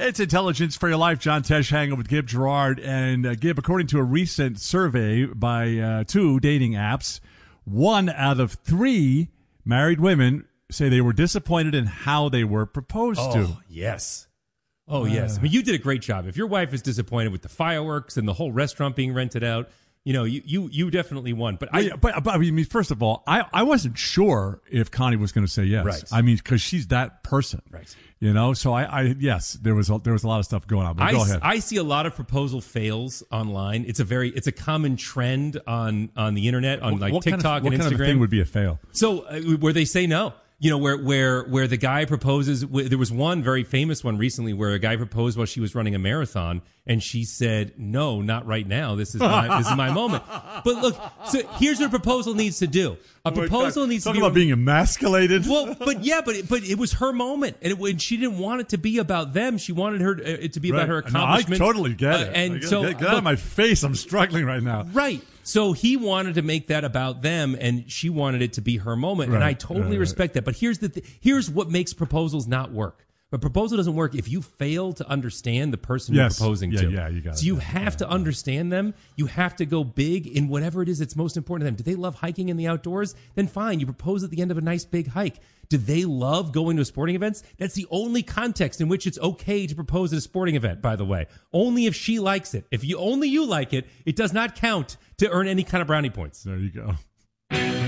It's Intelligence for Your Life. John Tesh hanging with Gib Gerard. And Gib, according to a recent survey by 2 dating apps, 1 out of 3 married women say they were disappointed in how they were proposed to. Yes. Oh, yes. I mean, you did a great job. If your wife is disappointed with the fireworks and the whole restaurant being rented out, you know, you definitely won. But I mean, first of all, I wasn't sure if Connie was going to say yes. Right. I mean, because she's that person. Right. You know, so yes, there was a lot of stuff going on. But go ahead. I see a lot of proposal fails online. It's a common trend on the internet, on TikTok and Instagram. What kind of thing would be a fail? So where they say no. You know, where the guy proposes. There was one very famous one recently where a guy proposed while she was running a marathon, and she said, "No, not right now. This is my moment." But look, so here's what a proposal needs to do. A proposal needs to be about being emasculated. Well, but it was her moment, and she didn't want it to be about them. She wanted it to be about her accomplishment. No, I totally get it. And get out of my face. I'm struggling right now. Right. So he wanted to make that about them, and she wanted it to be her moment, and I totally respect that. But here's what makes proposals not work. A proposal doesn't work if you fail to understand the person you're proposing to. Yeah, you got it. So you have to understand them. You have to go big in whatever it is that's most important to them. Do they love hiking in the outdoors? Then fine, you propose at the end of a nice big hike. Do they love going to sporting events? That's the only context in which it's okay to propose at a sporting event, by the way. Only if she likes it. If only you like it, it does not count to earn any kind of brownie points. There you go.